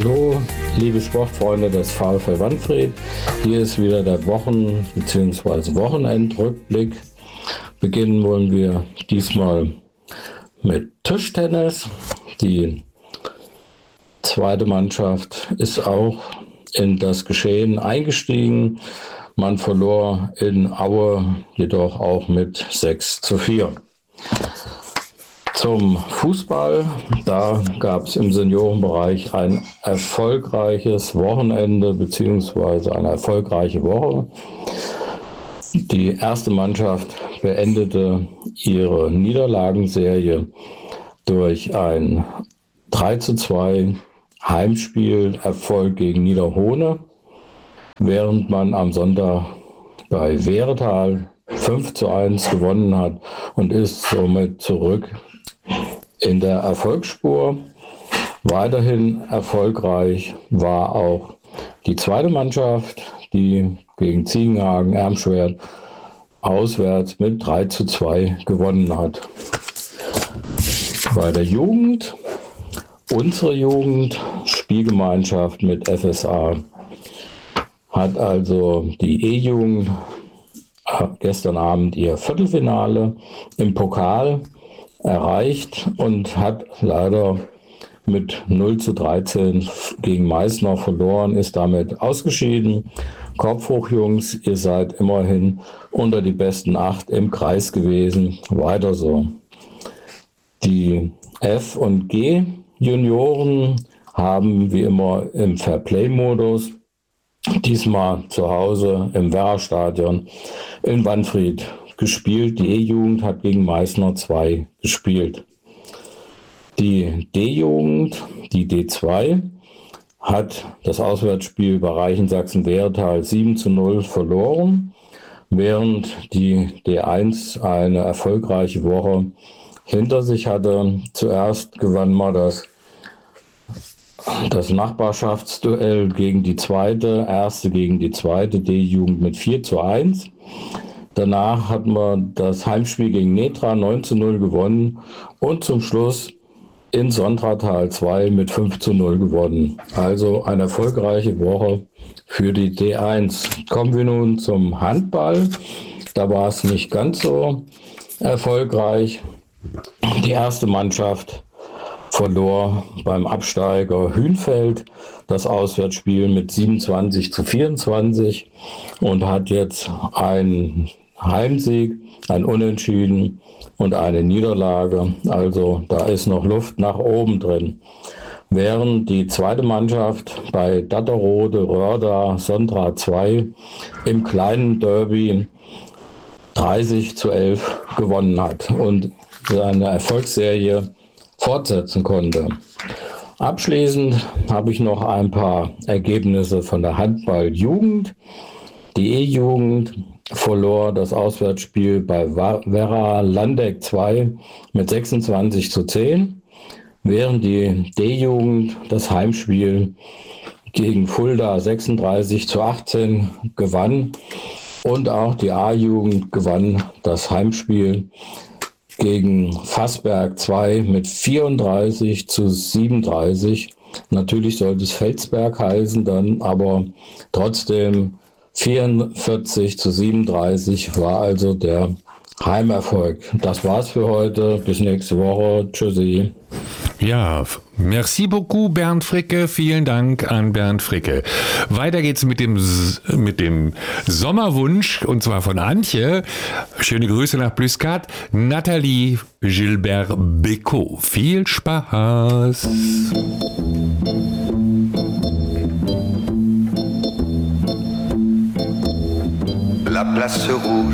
Hallo, liebe Sportfreunde des VfL Wanfried. Hier ist wieder der Wochen- bzw. Wochenendrückblick. Beginnen wollen wir diesmal mit Tischtennis. Die zweite Mannschaft ist auch in das Geschehen eingestiegen. Man verlor in Aue jedoch auch mit 6:4. Zum Fußball, da gab es im Seniorenbereich ein erfolgreiches Wochenende bzw. eine erfolgreiche Woche. Die erste Mannschaft beendete ihre Niederlagenserie durch ein 3:2 Heimspielerfolg gegen Niederhohne, während man am Sonntag bei Wehretal 5:1 gewonnen hat und ist somit zurück in der Erfolgsspur. Weiterhin erfolgreich war auch die zweite Mannschaft, die gegen Ziegenhagen-Ermschwert auswärts mit 3:2 gewonnen hat. Bei der Jugend, unsere Jugend, Spielgemeinschaft mit FSA, hat also die E-Jugend gestern Abend ihr Viertelfinale im Pokal erreicht und hat leider mit 0:13 gegen Meißner verloren, ist damit ausgeschieden. Kopf hoch, Jungs, ihr seid immerhin unter die besten 8 im Kreis gewesen. Weiter so. Die F- und G-Junioren haben wie immer im Fairplay-Modus diesmal zu Hause im Werra-Stadion in Wanfried gespielt. Die E-Jugend hat gegen Meißner 2 gespielt. Die D-Jugend, die D2, hat das Auswärtsspiel bei Reichensachsen-Wehretal 7:0 verloren, während die D1 eine erfolgreiche Woche hinter sich hatte. Zuerst gewann man das Nachbarschaftsduell gegen die erste gegen die zweite D-Jugend mit 4:1. Danach hat man das Heimspiel gegen Netra 9:0 gewonnen und zum Schluss in Sontratal 2 mit 5:0 gewonnen. Also eine erfolgreiche Woche für die D1. Kommen wir nun zum Handball. Da war es nicht ganz so erfolgreich. Die erste Mannschaft verlor beim Absteiger Hünfeld das Auswärtsspiel mit 27:24 und hat jetzt einen Heimsieg, ein Unentschieden und eine Niederlage. Also da ist noch Luft nach oben drin. Während die zweite Mannschaft bei Datterode Rörda Sondra 2 im kleinen Derby 30:11 gewonnen hat und seine Erfolgsserie fortsetzen konnte. Abschließend habe ich noch ein paar Ergebnisse von der Handball-Jugend. Die E-Jugend verlor das Auswärtsspiel bei Werra Landeck 2 mit 26:10, während die D-Jugend das Heimspiel gegen Fulda 36:18 gewann und auch die A-Jugend gewann das Heimspiel gegen Fassberg 2 mit 34:37. Natürlich sollte es Felsberg heißen dann, aber trotzdem 44:37 war also der Heimerfolg. Das war's für heute. Bis nächste Woche. Tschüssi. Ja, merci beaucoup, Bernd Fricke. Vielen Dank an Bernd Fricke. Weiter geht's mit dem Sommerwunsch, und zwar von Antje. Schöne Grüße nach Plüskat. Nathalie Gilbert Becot. Viel Spaß. La place rouge